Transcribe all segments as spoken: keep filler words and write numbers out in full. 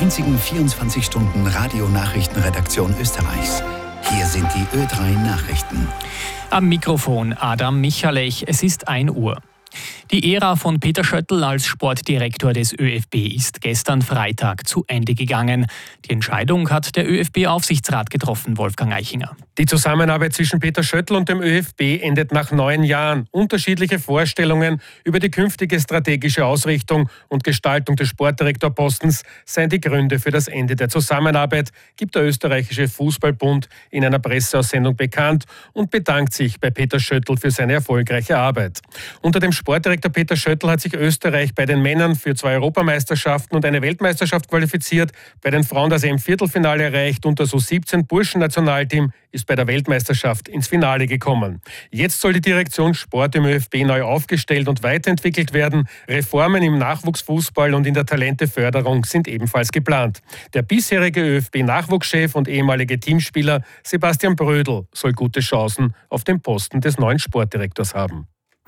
einzigen vierundzwanzig Stunden Radionachrichtenredaktion Österreichs. Hier sind die Ö drei Nachrichten. Am Mikrofon Adam Michalech, es ist ein Uhr. Die Ära von Peter Schöttl als Sportdirektor des ÖFB ist gestern Freitag zu Ende gegangen. Die Entscheidung hat der ÖFB-Aufsichtsrat getroffen, Wolfgang Eichinger. Die Zusammenarbeit zwischen Peter Schöttl und dem ÖFB endet nach neun Jahren. Unterschiedliche Vorstellungen über die künftige strategische Ausrichtung und Gestaltung des Sportdirektorpostens seien die Gründe für das Ende der Zusammenarbeit, gibt der österreichische Fußballbund in einer Presseaussendung bekannt und bedankt sich bei Peter Schöttl für seine erfolgreiche Arbeit. Unter dem Sportdirektor Peter Schöttl hat sich Österreich bei den Männern für zwei Europameisterschaften und eine Weltmeisterschaft qualifiziert, bei den Frauen das E M-Viertelfinale erreicht und das U siebzehn Burschen-Nationalteam ist bei der Weltmeisterschaft ins Finale gekommen. Jetzt soll die Direktion Sport im ÖFB neu aufgestellt und weiterentwickelt werden. Reformen im Nachwuchsfußball und in der Talenteförderung sind ebenfalls geplant. Der bisherige ÖFB-Nachwuchschef und ehemalige Teamspieler Sebastian Brödel soll gute Chancen auf den Posten des neuen Sportdirektors haben.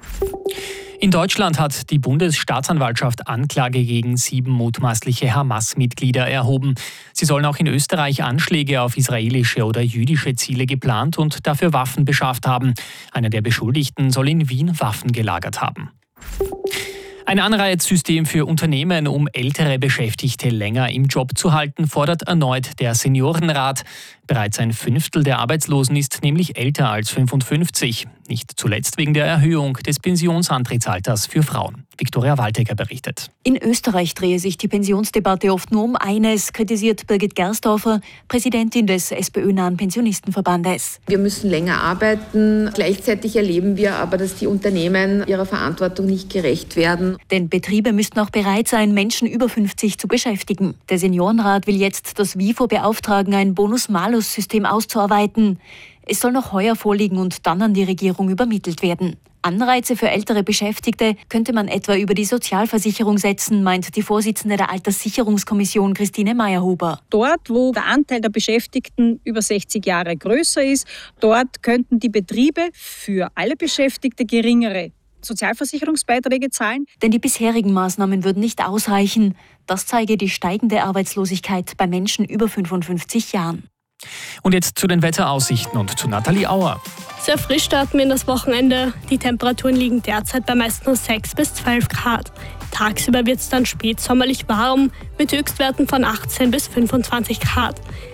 In Deutschland hat die Bundesstaatsanwaltschaft Anklage gegen sieben mutmaßliche Hamas-Mitglieder erhoben. Sie sollen auch in Österreich Anschläge auf israelische oder jüdische Ziele geplant und dafür Waffen beschafft haben. Einer der Beschuldigten soll in Wien Waffen gelagert haben. Ein Anreizsystem für Unternehmen, um ältere Beschäftigte länger im Job zu halten, fordert erneut der Seniorenrat. Bereits ein Fünftel der Arbeitslosen ist nämlich älter als fünfundfünfzig. Nicht zuletzt wegen der Erhöhung des Pensionsantrittsalters für Frauen. Viktoria Waltecker berichtet. In Österreich drehe sich die Pensionsdebatte oft nur um eines, kritisiert Birgit Gersdorfer, Präsidentin des SPÖ-nahen Pensionistenverbandes. Wir müssen länger arbeiten. Gleichzeitig erleben wir aber, dass die Unternehmen ihrer Verantwortung nicht gerecht werden. Denn Betriebe müssten auch bereit sein, Menschen über fünfzig zu beschäftigen. Der Seniorenrat will jetzt das WIFO beauftragen, ein Bonus-Malus-System auszuarbeiten. Es soll noch heuer vorliegen und dann an die Regierung übermittelt werden. Anreize für ältere Beschäftigte könnte man etwa über die Sozialversicherung setzen, meint die Vorsitzende der Alterssicherungskommission Christine Meyerhuber. Dort, wo der Anteil der Beschäftigten über sechzig Jahre größer ist, dort könnten die Betriebe für alle Beschäftigte geringere Sozialversicherungsbeiträge zahlen. Denn die bisherigen Maßnahmen würden nicht ausreichen. Das zeige die steigende Arbeitslosigkeit bei Menschen über fünfundfünfzig Jahren. Und jetzt zu den Wetteraussichten und zu Nathalie Auer. Sehr frisch starten wir in das Wochenende. Die Temperaturen liegen derzeit bei meist nur sechs bis zwölf Grad. Tagsüber wird es dann spätsommerlich warm mit Höchstwerten von achtzehn bis fünfundzwanzig Grad.